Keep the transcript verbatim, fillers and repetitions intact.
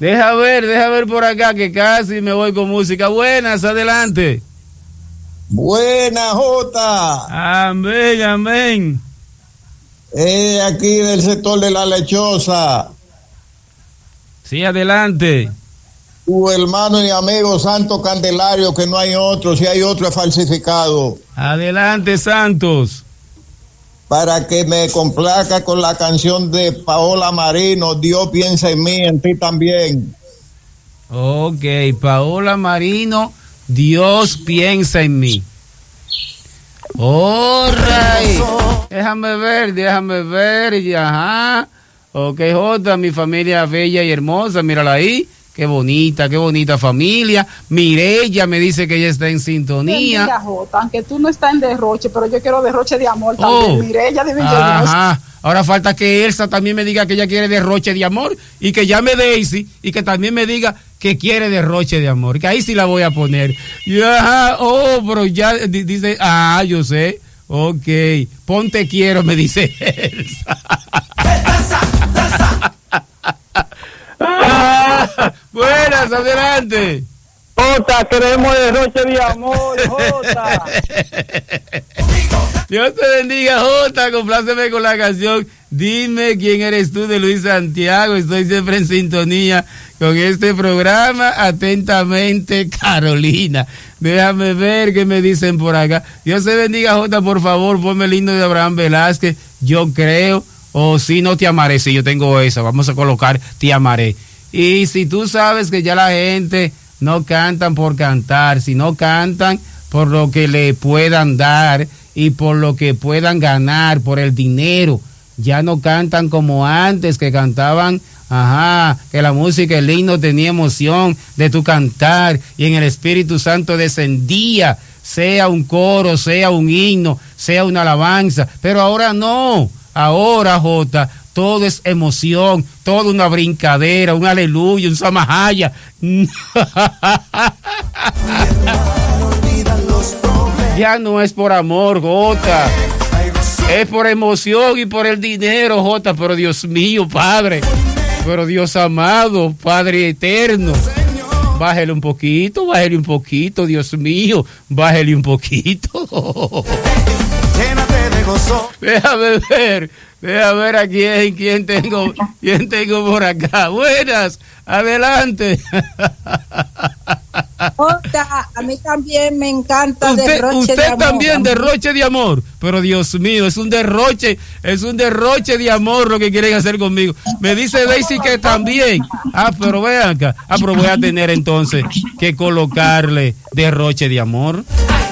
Deja ver, deja ver por acá que casi me voy con música. Buenas, adelante. Buenas, Jota. Amén, amén. Eh, aquí del sector de La Lechosa. Sí, adelante. Tu hermano y amigo Santo Candelario, que no hay otro, si hay otro es falsificado. Adelante, Santos. Para que me complazca con la canción de Paola Marino, Dios piensa en mí, en ti también. Ok, Paola Marino, Dios piensa en mí. All right. Déjame ver, déjame ver, y ajá. Ok, Jota, mi familia bella y hermosa, mírala ahí. Qué bonita, qué bonita familia. Mireya me dice que ella está en sintonía. Mira, Jota, aunque tú no estás en derroche, pero yo quiero derroche de amor también. Oh. Mireya de Ajá. Ahora falta que Elsa también me diga que ella quiere derroche de amor y que llame Daisy y que también me diga que quiere derroche de amor. Que ahí sí la voy a poner. Y ajá, oh, pero ya dice, ah, yo sé. Ok, ponte quiero, me dice Elsa. Ah, buenas, adelante. Jota, queremos derroche de amor, Jota. Dios te bendiga, Jota, compláceme con la canción Dime quién eres tú de Luis Santiago. Estoy siempre en sintonía con este programa. Atentamente, Carolina. Déjame ver qué me dicen por acá. Dios te bendiga, Jota, por favor, ponme el himno de Abraham Velázquez. Yo creo, o si no te amaré, si yo tengo esa, vamos a colocar te amaré. Y si tú sabes que ya la gente no cantan por cantar, sino cantan por lo que le puedan dar y por lo que puedan ganar, por el dinero. Ya no cantan como antes, que cantaban, ajá, que la música, el himno tenía emoción de tu cantar y en el Espíritu Santo descendía, sea un coro, sea un himno, sea una alabanza. Pero ahora no, ahora, Jota, todo es emoción, todo una brincadera, un aleluya, un samajaya. Ya no es por amor, Jota. Es por emoción y por el dinero, Jota. Pero Dios mío, Padre. Pero Dios amado, Padre eterno. Bájale un poquito, bájale un poquito, Dios mío. Bájale un poquito. Déjame ver, déjame ver a quién, quién tengo, quién tengo por acá. Buenas, adelante. Jota, a mí también me encanta usted, derroche usted de amor. Usted también derroche de amor, pero Dios mío, es un derroche, es un derroche de amor lo que quieren hacer conmigo. Me dice Daisy que también. Ah, pero vean acá. Ah, pero voy a tener entonces que colocarle derroche de amor.